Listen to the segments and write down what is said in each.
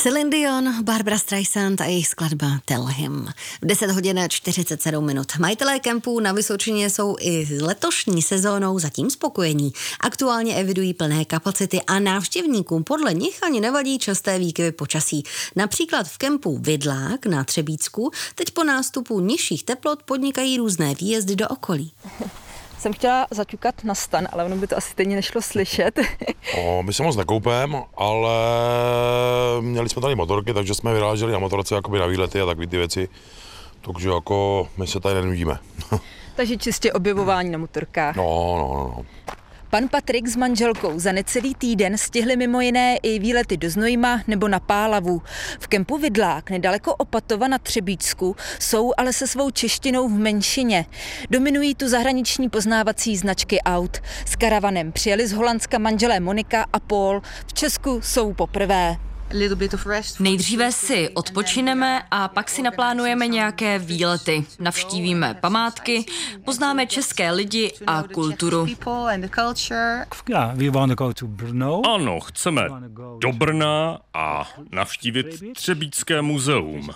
Celine Dion, Barbra Streisand a jejich skladba Tell Him. V 10 hodin 47 minut. Majitelé kempů na Vysočině jsou i s letošní sezónou zatím spokojení. Aktuálně evidují plné kapacity a návštěvníkům podle nich ani nevadí časté výkyvy počasí. Například v kempu Vidlák na Třebíčsku teď po nástupu nižších teplot podnikají různé výjezdy do okolí. Jsem chtěla zaťukat na stan, ale ono by to asi stejně nešlo slyšet. My se moc nekoupem, ale měli jsme tady motorky, takže jsme vyráželi na motorce jakoby na výlety a takové ty věci. Takže jako my se tady nenudíme. Takže čistě objevování na motorkách. No. Pan Patrik s manželkou za necelý týden stihli mimo jiné i výlety do Znojma nebo na Pálavu. V kempu Vidlák nedaleko Opatova na Třebíčsku jsou ale se svou češtinou v menšině. Dominují tu zahraniční poznávací značky aut. S karavanem přijeli z Holandska manželé Monika a Paul. V Česku jsou poprvé. Nejdříve si odpočineme a pak si naplánujeme nějaké výlety. Navštívíme památky, poznáme české lidi a kulturu. Ano, chceme do Brna a navštívit Třebíčské muzeum.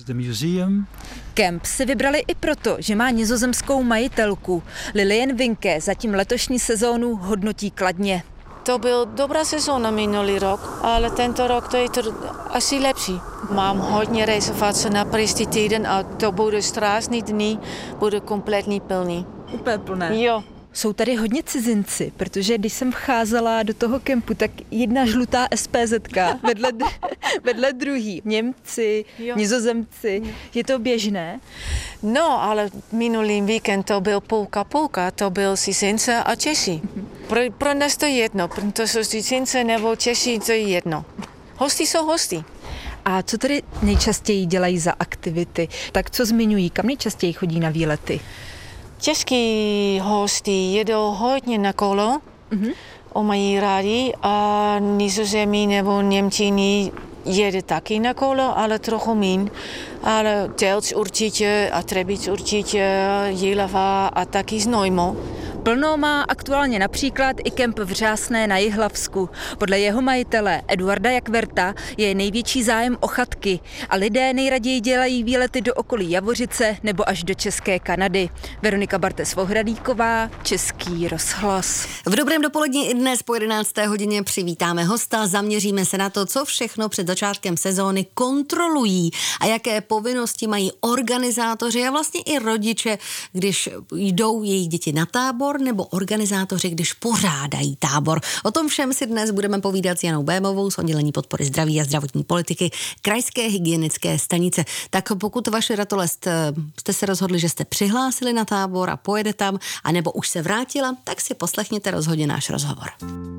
Kemp si vybrali i proto, že má nizozemskou majitelku. Lilian Vinke zatím letošní sezónu hodnotí kladně. To byl dobrá sezóna minulý rok, ale tento rok to je asi lepší. Mám hodně rezervací na příští týden a to bude strašný dny, bude kompletně plný. Úplně plné. Jo. Jsou tady hodně cizinci, protože když jsem vcházela do toho kempu, tak jedna žlutá SPZka vedle druhý. Němci, Nizozemci, je to běžné? No, ale minulý víkend to byl půlka, to byl cizinci a Češi. Pro nás to je jedno, to jsou cizinci nebo Češi, to je jedno. Hosti jsou hosti. A co tady nejčastěji dělají za aktivity? Tak co zmiňují, kam nejčastěji chodí na výlety? Český hosti jedou hodně na kolo, mají rádi a Nizozemí nebo Němčiny jede taky na kolo, ale trochu míň. Ale Telč určitě a Třebíč určitě, Jihlava a taky Znojmo. Plno má aktuálně například i kemp v Řásné na Jihlavsku. Podle jeho majitele Eduarda Jakverta je největší zájem o chatky a lidé nejraději dělají výlety do okolí Javořice nebo až do České Kanady. Veronika Bartes-Vohradíková, Český rozhlas. V dobrém dopoledni i dnes po 11. hodině přivítáme hosta, zaměříme se na to, co všechno před začátkem sezóny kontrolují a jaké povinnosti mají organizátoři a vlastně i rodiče, když jdou jejich děti na tábor, nebo organizátoři, když pořádají tábor. O tom všem si dnes budeme povídat s Janou Bémovou z oddělení podpory zdraví a zdravotní politiky Krajské hygienické stanice. Tak pokud vaše ratolest jste se rozhodli, že jste přihlásili na tábor a pojede tam, anebo už se vrátila, tak si poslechněte rozhodně náš rozhovor.